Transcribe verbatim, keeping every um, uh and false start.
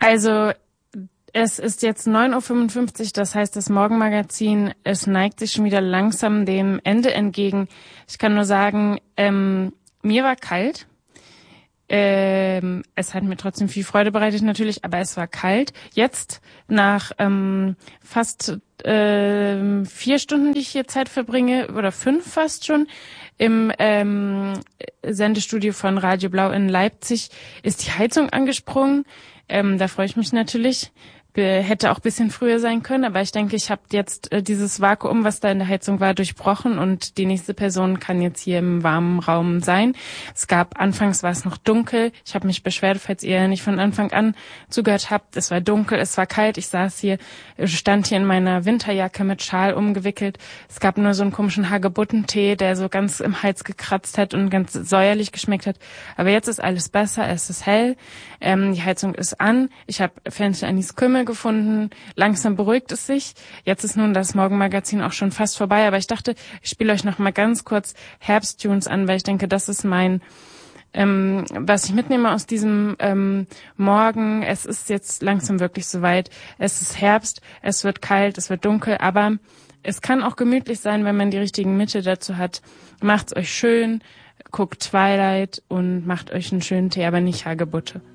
Also es ist jetzt neun Uhr fünfundfünfzig, das heißt, das Morgenmagazin, es neigt sich schon wieder langsam dem Ende entgegen. Ich kann nur sagen, ähm, mir war kalt. Ähm, es hat mir trotzdem viel Freude bereitet natürlich, aber es war kalt. Jetzt, nach ähm, fast ähm, vier Stunden, die ich hier Zeit verbringe, oder fünf fast schon, im ähm, Sendestudio von Radio Blau in Leipzig, ist die Heizung angesprungen. Ähm, da freue ich mich natürlich. Be- hätte auch ein bisschen früher sein können, aber ich denke, ich habe jetzt äh, dieses Vakuum, was da in der Heizung war, durchbrochen und die nächste Person kann jetzt hier im warmen Raum sein. Es gab, anfangs war es noch dunkel. Ich habe mich beschwert, falls ihr nicht von Anfang an zugehört habt. Es war dunkel, es war kalt. Ich saß hier, stand hier in meiner Winterjacke mit Schal umgewickelt. Es gab nur so einen komischen Hagebuttentee, der so ganz im Hals gekratzt hat und ganz säuerlich geschmeckt hat. Aber jetzt ist alles besser, es ist hell, ähm, die Heizung ist an. Ich habe Fenchel Anis Kümmel gefunden. Langsam beruhigt es sich. Jetzt ist nun das Morgenmagazin auch schon fast vorbei, aber ich dachte, ich spiele euch noch mal ganz kurz Herbsttunes an, weil ich denke, das ist mein, ähm, was ich mitnehme aus diesem ähm, Morgen. Es ist jetzt langsam wirklich soweit. Es ist Herbst, es wird kalt, es wird dunkel, aber es kann auch gemütlich sein, wenn man die richtigen Mittel dazu hat. Macht's euch schön, guckt Twilight und macht euch einen schönen Tee, aber nicht Hagebutte.